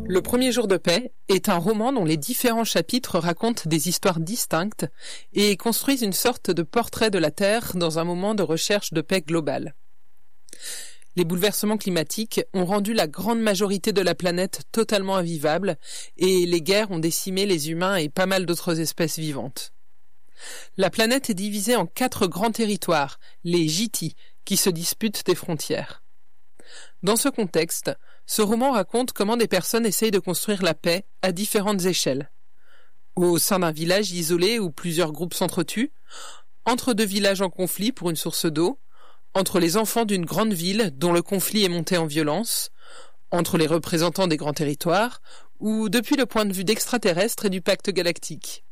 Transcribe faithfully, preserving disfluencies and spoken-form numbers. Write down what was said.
Le premier jour de paix est un roman dont les différents chapitres racontent des histoires distinctes et construisent une sorte de portrait de la Terre dans un moment de recherche de paix globale. Les bouleversements climatiques ont rendu la grande majorité de la planète totalement invivable et les guerres ont décimé les humains et pas mal d'autres espèces vivantes. La planète est divisée en quatre grands territoires, les Giti, qui se disputent des frontières. Dans ce contexte, ce roman raconte comment des personnes essayent de construire la paix à différentes échelles. Au sein d'un village isolé où plusieurs groupes s'entretuent, entre deux villages en conflit pour une source d'eau, entre les enfants d'une grande ville dont le conflit est monté en violence, entre les représentants des grands territoires, ou depuis le point de vue d'extraterrestres et du pacte galactique.